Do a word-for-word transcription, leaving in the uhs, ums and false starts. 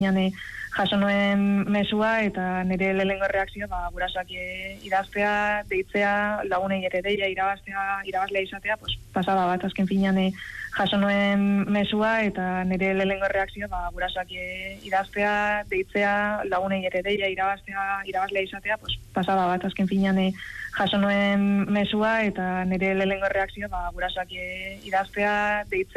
Jane, jaso nuen mesua eta nire lehenengo reakzio ba, gurasoak idaztea, deitzea, lagunei ere deia irabaztea, irabazlea izatea, pues, pasada bat, azken finean jaso nuen mesua eta nire lehenengo reakzio ba, gurasoak idaztea, deitzea, lagunei ere deia irabaztea, irabazlea izatea, pues, pasada bat, azken finean jaso nuen mesua eta nire lehenengo reakzio ba, gurasoak idaztea, deitzea,